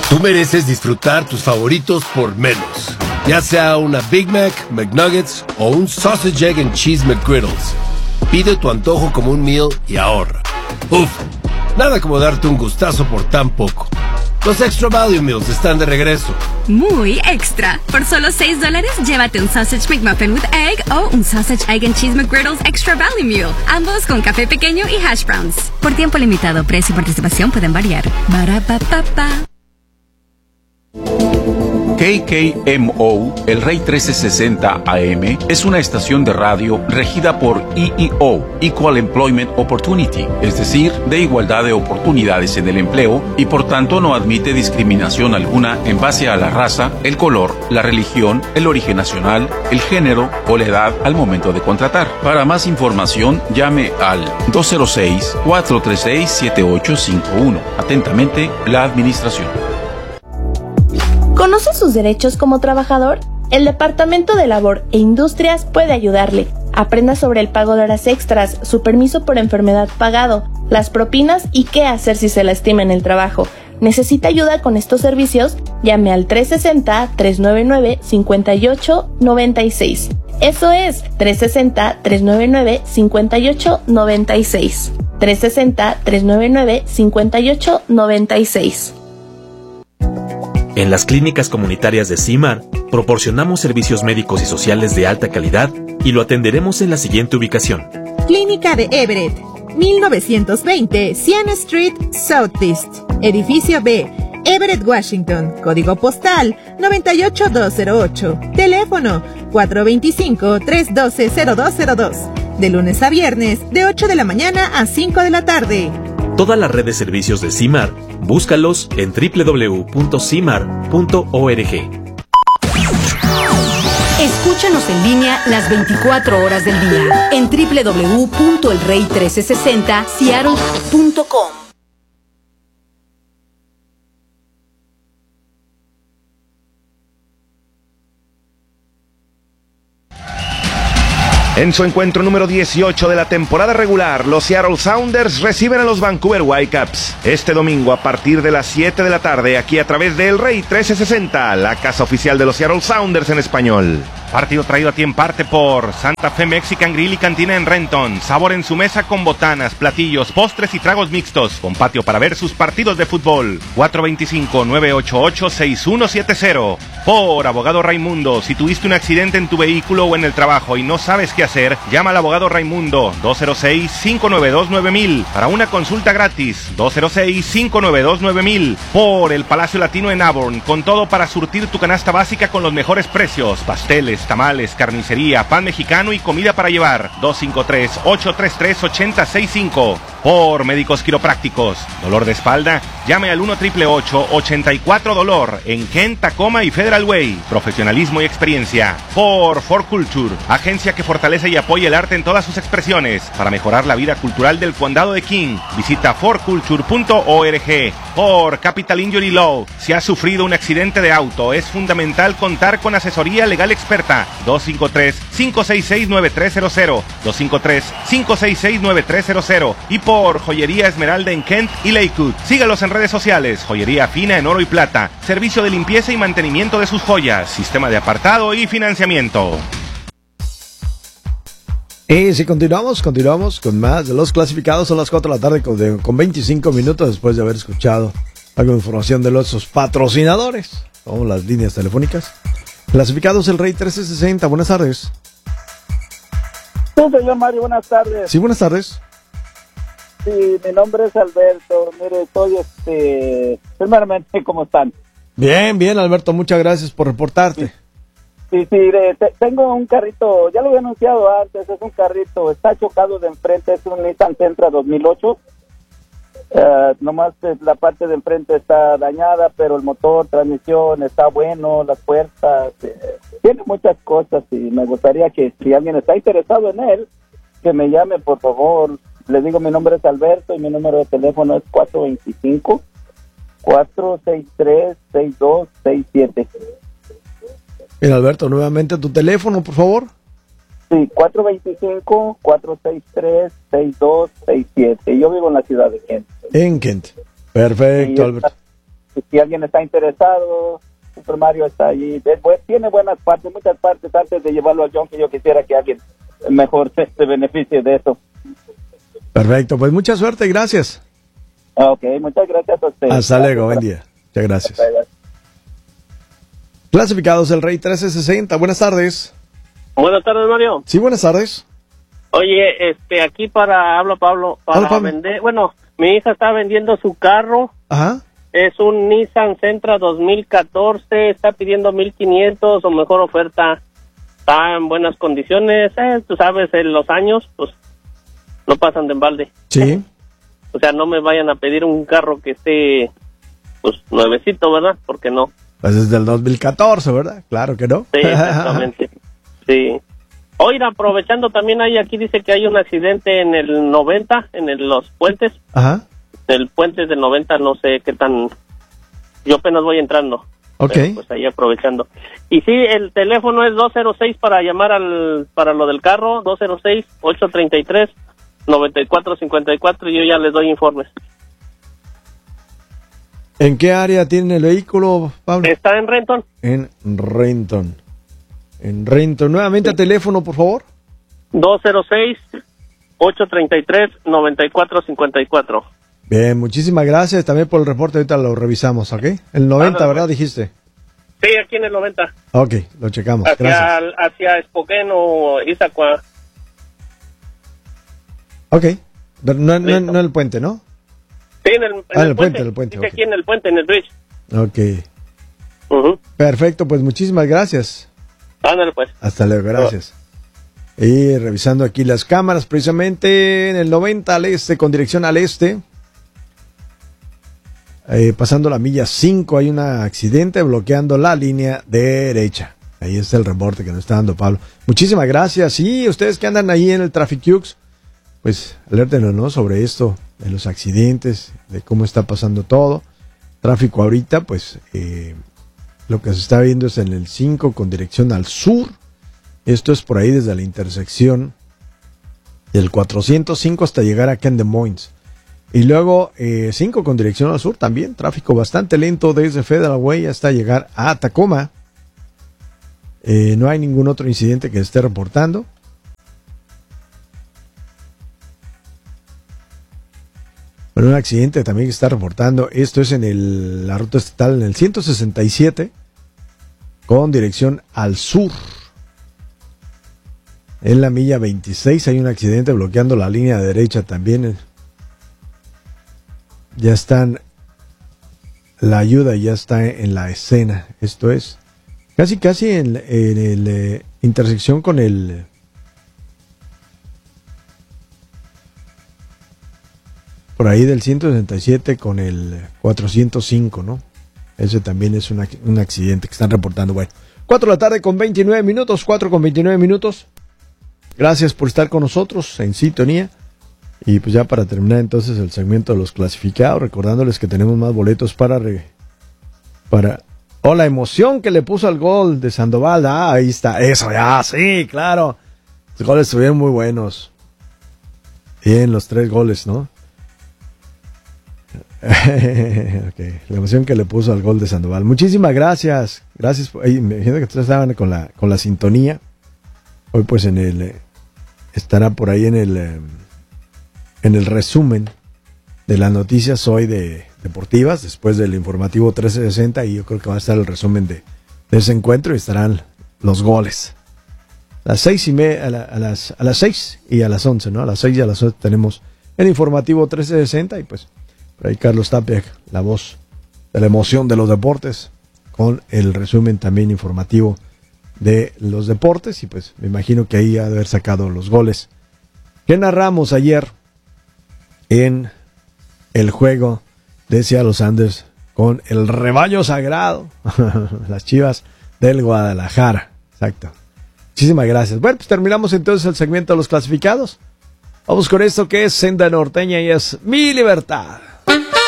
Tú mereces disfrutar tus favoritos por menos. Ya sea una Big Mac, McNuggets o un Sausage, Egg and Cheese McGriddles. Pide tu antojo como un meal y ahorra. Uf, nada como darte un gustazo por tan poco. Los Extra Value Meals están de regreso. Muy extra. Por solo $6, llévate un Sausage McMuffin with Egg o un Sausage, Egg and Cheese McGriddles Extra Value Meal. Ambos con café pequeño y hash browns. Por tiempo limitado, precio y participación pueden variar. Barapapapa. KKMO, el Rey 1360 AM, es una estación de radio regida por EEO, Equal Employment Opportunity, es decir, de igualdad de oportunidades en el empleo, y por tanto no admite discriminación alguna en base a la raza, el color, la religión, el origen nacional, el género o la edad al momento de contratar. Para más información, llame al 206-436-7851. Atentamente, la Administración. ¿Conoce sus derechos como trabajador? El Departamento de Labor e Industrias puede ayudarle. Aprenda sobre el pago de horas extras, su permiso por enfermedad pagado, las propinas y qué hacer si se lastima en el trabajo. ¿Necesita ayuda con estos servicios? Llame al 360-399-5896. Eso es 360-399-5896. 360-399-5896. En las clínicas comunitarias de CIMAR, proporcionamos servicios médicos y sociales de alta calidad y lo atenderemos en la siguiente ubicación. Clínica de Everett, 1920 Cian Street, Southeast, Edificio B, Everett, Washington, código postal 98208, teléfono 425-312-0202, de lunes a viernes, de 8 de la mañana a 5 de la tarde. Toda la red de servicios de CIMAR, búscalos en www.cimar.org. Escúchanos en línea las 24 horas del día en www.elrey1360seattle.com. En su encuentro número 18 de la temporada regular, los Seattle Sounders reciben a los Vancouver Whitecaps. Este domingo a partir de las 7 de la tarde, aquí a través de El Rey 1360, la casa oficial de los Seattle Sounders en español. Partido traído a ti en parte por Santa Fe Mexican Grill y Cantina en Renton. Sabor en su mesa con botanas, platillos, postres y tragos mixtos. Con patio para ver sus partidos de fútbol. 425-988-6170. Por Abogado Raimundo. Si tuviste un accidente en tu vehículo o en el trabajo y no sabes qué hacer, llama al Abogado Raimundo. 206-592-9000. Para una consulta gratis. 206-592-9000. Por el Palacio Latino en Auburn. Con todo para surtir tu canasta básica con los mejores precios. Pasteles, tamales, carnicería, pan mexicano y comida para llevar. 253-833-8065. Por Médicos Quiroprácticos. ¿Dolor de espalda? Llame al 1-888-84-DOLOR en Kent, Tacoma y Federal Way. Profesionalismo y experiencia. Por For Culture, agencia que fortalece y apoya el arte en todas sus expresiones para mejorar la vida cultural del condado de King. Visita forculture.org. Por Capital Injury Law, si has sufrido un accidente de auto, es fundamental contar con asesoría legal experta. 253-566-9300. 253-566-9300. Y por Joyería Esmeralda en Kent y Lakewood. Sígalos en redes sociales. Joyería fina en oro y plata. Servicio de limpieza y mantenimiento de sus joyas. Sistema de apartado y financiamiento. Y si continuamos con más de los clasificados. Son las 4 de la tarde con 25 minutos después de haber escuchado algo de información de nuestros patrocinadores, como las líneas telefónicas. Clasificados El Rey 1360, buenas tardes. Sí, señor Mario, buenas tardes. Sí, buenas tardes. Sí, mi nombre es Alberto. Mire, soy primeramente, ¿cómo están? Bien, Alberto, muchas gracias por reportarte. Sí, tengo un carrito, ya lo había anunciado antes, es un carrito, está chocado de enfrente, es un Nissan Sentra 2008. Nomás la parte de enfrente está dañada, pero el motor, transmisión está bueno, las puertas, tiene muchas cosas y me gustaría que si alguien está interesado en él, que me llame, por favor. Les digo, mi nombre es Alberto y mi número de teléfono es 425-463-6267. Mira, Alberto, nuevamente tu teléfono, por favor. Sí, 425-463-6267. Yo vivo en la ciudad de Kent. En Kent. Perfecto, sí, Alberto. si alguien está interesado, Super Mario está allí. Tiene buenas partes, muchas partes. Antes de llevarlo al Junkie, yo quisiera que alguien mejor se beneficie de eso. Perfecto, pues mucha suerte y gracias. Ok, muchas gracias a usted. Hasta luego, buen día. Muchas gracias. Clasificados el Rey 1360, buenas tardes. Buenas tardes, Mario. Sí, buenas tardes. Oye, aquí habla Pablo, para vender, bueno, mi hija está vendiendo su carro. Ajá. Es un Nissan Sentra 2014, está pidiendo 1,500 o mejor oferta. Está en buenas condiciones, tú sabes, en los años, pues, no pasan de embalde. Sí. O sea, no me vayan a pedir un carro que esté, pues, nuevecito, ¿verdad? Porque no. Pues es del 2014, ¿verdad? Claro que no. Sí, exactamente. Sí. Oiga, aprovechando también, aquí dice que hay un accidente en el 90, los puentes. Ajá. El puente del 90, no sé qué tan... Yo apenas voy entrando. Ok. Pero, pues ahí aprovechando. Y sí, el teléfono es 206 para llamar para lo del carro, 206-833-9454, y yo ya les doy informes. ¿En qué área tiene el vehículo, Pablo? Está en Renton. En Renton. En Renton. Nuevamente el teléfono, por favor. 206-833-9454. Bien, muchísimas gracias también por el reporte. Ahorita lo revisamos, ¿ok? El 90, ¿verdad? Dijiste. Sí, aquí en el 90. Ok, lo checamos. Gracias. Hacia Spokane o Issaquah. Ok. No el puente, ¿no? Sí, en el puente. En el puente. Dice aquí en el puente, en el bridge. Ok. Perfecto, pues muchísimas gracias. Ándale, pues. Hasta luego, gracias. Y revisando aquí las cámaras, precisamente en el 90 al este, con dirección al este. Pasando la milla 5 hay un accidente bloqueando la línea derecha. Ahí está el reporte que nos está dando Pablo. Muchísimas gracias. Y ustedes que andan ahí en el Traffic Cux, pues alértenos, ¿no? Sobre esto, de los accidentes, de cómo está pasando todo. Tráfico ahorita, pues lo que se está viendo es en el 5 con dirección al sur. Esto es por ahí desde la intersección del 405 hasta llegar acá en Des Moines. Y luego 5 con dirección al sur también, tráfico bastante lento desde Federal Way hasta llegar a Tacoma. No hay ningún otro incidente que esté reportando. Bueno, un accidente también que está reportando. Esto es en la ruta estatal en el 167 con dirección al sur. En la milla 26 hay un accidente bloqueando la línea derecha también. Ya están, la ayuda ya está en la escena. Esto es casi en el intersección con el por ahí del 167 con el 405, ¿no? Ese también es un accidente que están reportando. Bueno, 4 de la tarde con 29 minutos, 4 con 29 minutos. Gracias por estar con nosotros en sintonía. Y pues ya para terminar entonces el segmento de los clasificados, recordándoles que tenemos más boletos para la emoción que le puso al gol de Sandoval. Ahí está, eso ya, sí, claro. Los goles estuvieron muy buenos. Bien, los 3 goles, ¿no? Okay. La emoción que le puso al gol de Sandoval. Muchísimas gracias. Gracias. Me imagino que ustedes estaban con la sintonía. Hoy pues estará por ahí en el resumen de las noticias hoy deportivas, después del informativo 1360, y yo creo que va a estar el resumen de ese encuentro y estarán los goles. A las 6:30, a las 6 y a las 11, ¿no? A las 6 y a las 11 tenemos el informativo 1360 y pues por ahí Carlos Tapia, la voz de la emoción de los deportes, con el resumen también informativo de los deportes, y pues me imagino que ahí ha de haber sacado los goles que narramos ayer en el juego de Seattle Sounders con el rebaño sagrado, las Chivas del Guadalajara. Exacto. Muchísimas gracias. Bueno, pues terminamos entonces el segmento de los clasificados. Vamos con esto que es Senda Norteña y es Mi Libertad.